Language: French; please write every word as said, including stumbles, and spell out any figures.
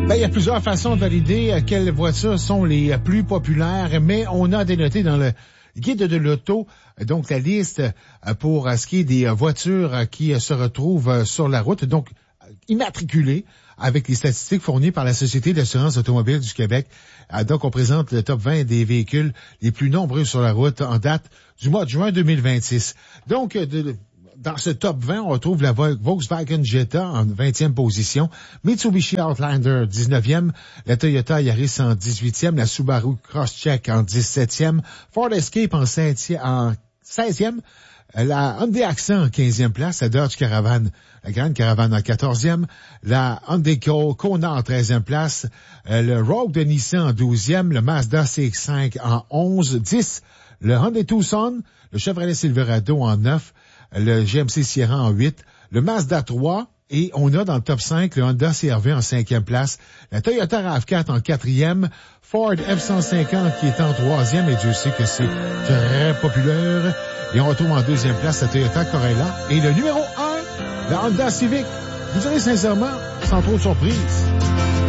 Ben, il y a plusieurs façons de valider quelles voitures sont les plus populaires, mais on a dénoté dans le guide de l'auto, donc la liste pour ce qui est des voitures qui se retrouvent sur la route, donc immatriculées avec les statistiques fournies par la Société d'assurance automobile du Québec. Donc, on présente le top vingt des véhicules les plus nombreux sur la route en date du mois de juin deux mille vingt-six. Donc, de, dans ce top vingt, on retrouve la Volkswagen Jetta en vingtième position, Mitsubishi Outlander dix-neuvième, la Toyota Yaris en dix-huitième, la Subaru Crosstrek en dix-septième, Ford Escape en seizième, la Hyundai Accent en quinzième place, la Dodge Caravan, la Grande Caravan en quatorzième, la Hyundai Kona en treizième place, le Rogue de Nissan en douzième, le Mazda C X cinq en onze, dix, le Hyundai Tucson, le Chevrolet Silverado en neuf, le G M C Sierra en huit, le Mazda trois, et on a dans le top cinq le Honda C R V en cinquième place, la Toyota RAV quatre en quatrième, Ford F cent cinquante qui est en troisième, et Dieu sait que c'est très populaire. Et on retrouve en deuxième place la Toyota Corolla. Et le numéro un, la Honda Civic. Vous direz sincèrement, sans trop de surprise.